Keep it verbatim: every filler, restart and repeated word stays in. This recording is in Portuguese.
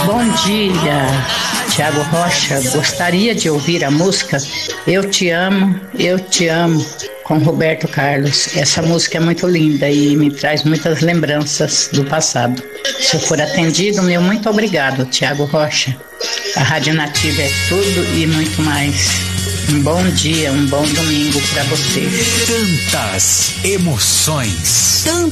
Bom dia, Tiago Rocha. Gostaria de ouvir a música Eu Te Amo, Eu Te Amo, com Roberto Carlos. Essa música é muito linda e me traz muitas lembranças do passado. Se eu for atendido, meu muito obrigado, Tiago Rocha. A Rádio Nativa é tudo e muito mais. Um bom dia, um bom domingo para você. Tantas emoções.